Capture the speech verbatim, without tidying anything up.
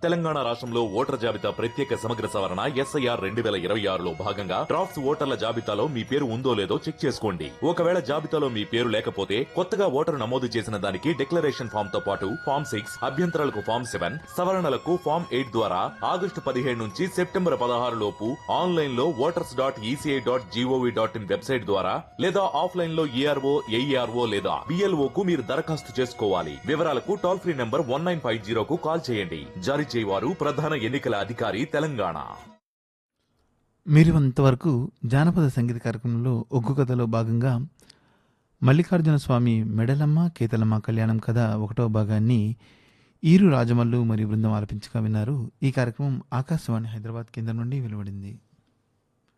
తెలంగాణ రాష్ట్రంలో ఓటర్ జాబితా ప్రత్యేక సమగ్ర సవరణ ఎస్ఐఆర్ రెండు వేల ఇరవై ఆరులో భాగంగా డ్రాఫ్ట్స్ ఓటర్ల జాబితాలో మీ పేరు ఉందో లేదో చెక్ చేసుకోండి. ఒకవేళ జాబితాలో మీ పేరు లేకపోతే కొత్తగా ఓటరు నమోదు చేసిన దానికి డిక్లరేషన్ ఫామ్ తో పాటు ఫామ్ సిక్స్ అభ్యంతరాలకు ఫామ్ సెవెన్ సవరణలకు ఫామ్ ఎయిట్ ద్వారా ఆగస్టు పదిహేడు నుంచి సెప్టెంబర్ పదహారు లోపు ఆన్లైన్ లో voters dot ECI dot GOV dot in website ద్వారా లేదా ఆఫ్లైన్ లో ఈఆర్ఓ ఏఈఆర్ఓ లేదా బిఎల్ఓ కు మీరు దరఖాస్తు చేసుకోవాలి. వివరాలకు toll free number one nine five జీరోకు call చేయండి. జారీ చేయవారు ప్రధాన ఎన్నికల అధికారి తెలంగాణ. మీరు ఇంతవరకు జానపద సంగీత కార్యక్రమంలో ఒగ్గు కథలో భాగంగా మల్లికార్జున స్వామి మెడలమ్మ కేతలమ్మ కళ్యాణం కథ ఒకటో భాగాన్ని ఈరు రాజమల్లు మరియు బృందం ఆలపించగా విన్నారు. ఈ కార్యక్రమం ఆకాశవాణి హైదరాబాద్ కేంద్రం నుండి వెలువడింది.